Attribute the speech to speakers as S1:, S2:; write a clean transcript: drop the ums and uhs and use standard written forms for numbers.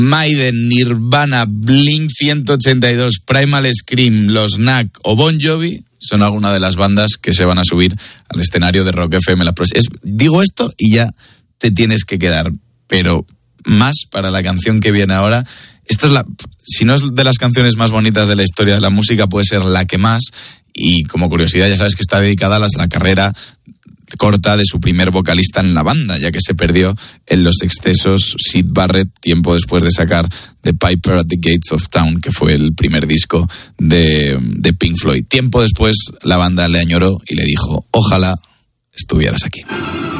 S1: Maiden, Nirvana, Blink-182, Primal Scream, Los Knack o Bon Jovi son algunas de las bandas que se van a subir al escenario de Rock FM. Digo esto y ya te tienes que quedar, pero más para la canción que viene ahora. Esto es si no es de las canciones más bonitas de la historia de la música, puede ser la que más. Y como curiosidad, ya sabes que está dedicada a la carrera corta de su primer vocalista en la banda, ya que se perdió en los excesos Syd Barrett tiempo después de sacar The Piper at the Gates of Town, que fue el primer disco de Pink Floyd. Tiempo después la banda le añoró y le dijo: ojalá estuvieras aquí.